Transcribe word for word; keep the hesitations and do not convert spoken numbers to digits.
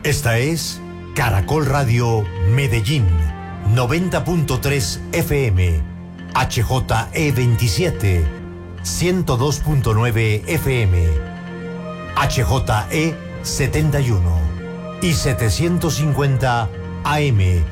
Esta es Caracol Radio Medellín, noventa punto tres F M, H J E veintisiete, ciento dos punto nueve F M, H J E setenta y uno y setecientos cincuenta A M.